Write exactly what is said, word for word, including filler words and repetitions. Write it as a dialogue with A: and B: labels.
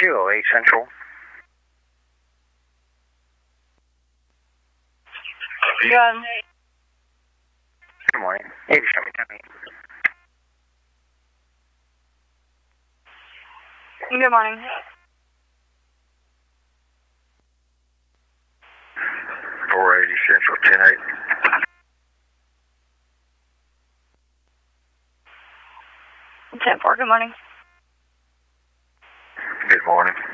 A: two oh eight Central.
B: Yeah.
A: Good morning. eighty seven ten.
B: Good morning.
A: four eighty Central ten eight.
B: ten four, good morning.
A: Good morning.